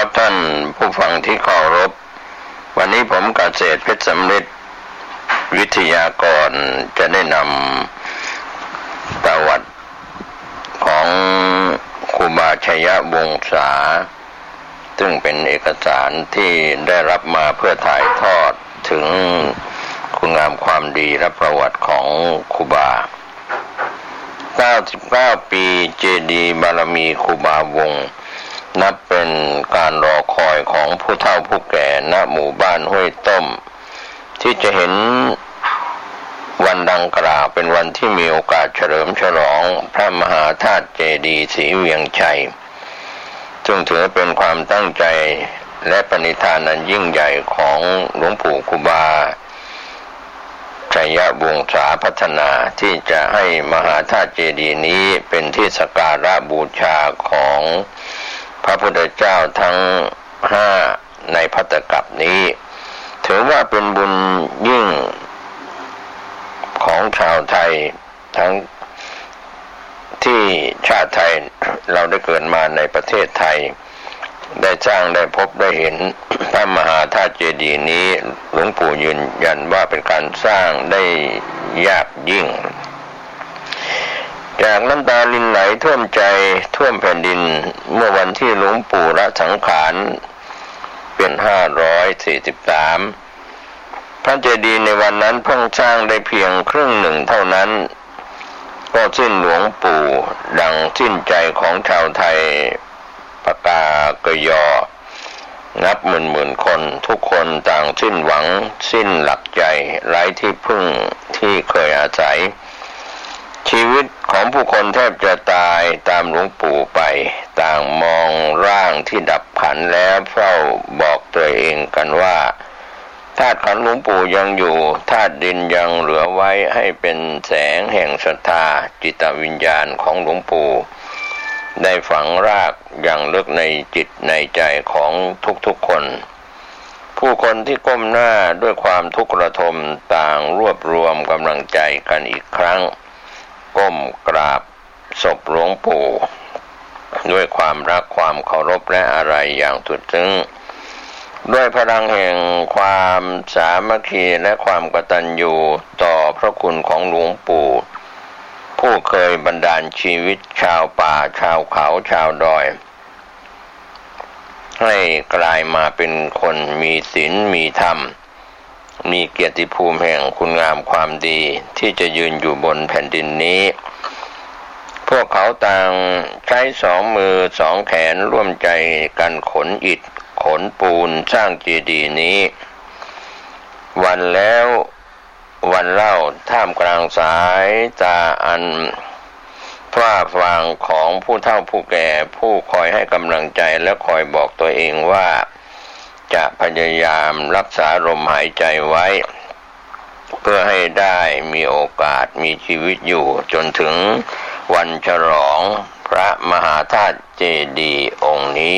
ครับท่านผู้ฟังที่เคารพวันนี้ผมเกษตรเพชรสำริดวิทยากรจะได้นำประวัติของครูบาชัยวงศาซึ่งเป็นเอกสารที่ได้รับมาเพื่อถ่ายทอดถึงคุณงามความดีและประวัติของครูบา99ปีเจดีย์บารมีครูบาวงศ์นับเป็นการรอคอยของผู้เฒ่าผู้แก่ณหมู่บ้านห้วยต้มที่จะเห็นวันดังกล่าวเป็นวันที่มีโอกาสเฉลิมฉลองพระมหาธาตุเจดีย์ศรีเวียงชัยซึ่งถือเป็นความตั้งใจและปณิธานอันยิ่งใหญ่ของหลวงปู่ครูบาชัยวงศาพัฒนาที่จะให้มหาธาตุเจดีย์นี้เป็นที่สักการะบูชาของพระพุทธเจ้าทั้ง5ในภัตตกัปนี้ถือว่าเป็นบุญยิ่งของชาวไทยทั้งที่ชาติไทยเราได้เกิดมาในประเทศไทยได้สร้างได้พบได้เห็นพระมหาธาตุเจดีย์นี้หลวงปู่ยืนยันว่าเป็นการสร้างได้ยากยิ่งจากน้ำตาลินไหลท่วมใจท่วมแผ่นดินเมื่อวันที่หลวงปู่ละสังขารเป็น543พระเจดีย์ในวันนั้นเพิ่งสร้างได้เพียงครึ่งหนึ่งเท่านั้นก็สิ้นหลวงปู่ดังสิ้นใจของชาวไทยปากากยอนับหมื่นคนทุกคนต่างสิ้นหวังสิ้นหลักใจไร้ที่พึ่งที่เคยอาศัยชีวิตของผู้คนแทบจะตายตามหลวงปู่ไปต่างมองร่างที่ดับขันแล้วเฝ้าบอกตัวเองกันว่าธาตุขันธ์หลวงปู่ยังอยู่ธาตุดินยังเหลือไว้ให้เป็นแสงแห่งศรัทธาจิตวิญญาณของหลวงปู่ได้ฝังรากอย่างลึกในจิตในใจของทุกๆคนผู้คนที่ก้มหน้าด้วยความทุกข์ระทมต่างรวบรวมกำลังใจกันอีกครั้งก้มกราบศพหลวงปู่ด้วยความรักความเคารพและอะไรอย่างสุดซึ้งด้วยพลังแห่งความสามัคคีและความกตัญญูต่อพระคุณของหลวงปู่ผู้เคยบันดาลชีวิตชาวป่าชาวเขาชาวดอยให้กลายมาเป็นคนมีศีลมีธรรมมีเกียรติภูมิแห่งคุณงามความดีที่จะยืนอยู่บนแผ่นดินนี้พวกเขาต่างใช้2 มือ 2 แขนร่วมใจกันขนอิฐขนปูนสร้างเจดีย์นี้วันแล้ววันเล่าท่ามกลางสายตาอันฝ้าฟางของผู้เฒ่าผู้แก่ผู้คอยให้กำลังใจและคอยบอกตัวเองว่าจะพยายามรักษาลมหายใจไว้เพื่อให้ได้มีโอกาสมีชีวิตอยู่จนถึงวันฉลองพระมหาธาตุเจดีย์องค์นี้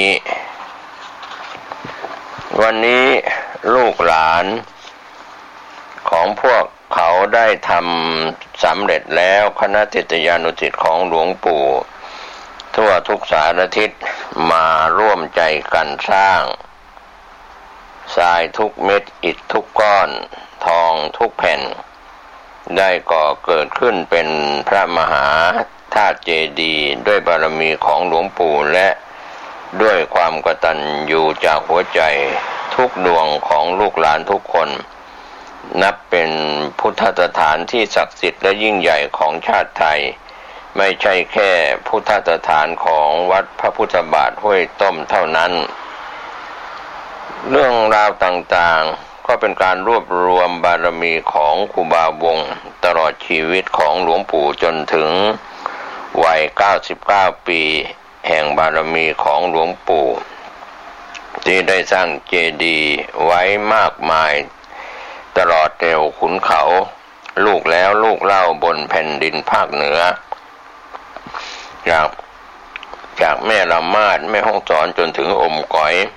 วันนี้ลูกหลานของพวกเขาได้ทำสำเร็จแล้วคณะศิษยานุศิษย์ของหลวงปู่ทั่วทุกสารทิศมาร่วมใจกันสร้างทรายทุกเม็ดอิฐทุกก้อนทองทุกแผ่นได้ก่อเกิดขึ้นเป็นพระมหาธาตุเจดีย์ด้วยบารมีของหลวงปู่และด้วยความกตัญญูจากหัวใจทุกดวงของลูกหลานทุกคนนับเป็นพุทธสถานที่ศักดิ์สิทธิ์และยิ่งใหญ่ของชาติไทยไม่ใช่แค่พุทธสถานของวัดพระพุทธบาทห้วยต้มเท่านั้นเรื่องราวต่างๆก็เป็นการรวบรวมบารมีของครูบาวงศ์ตลอดชีวิตของหลวงปู่จนถึงวัย99 ปีแห่งบารมีของหลวงปู่ที่ได้สร้างเจดีย์ไว้มากมายตลอดแนวขุนเขาลูกแล้วลูกเล่าบนแผ่นดินภาคเหนือจากแม่ละมาดแม่ฮ่องสอนจนถึงอมก๋อย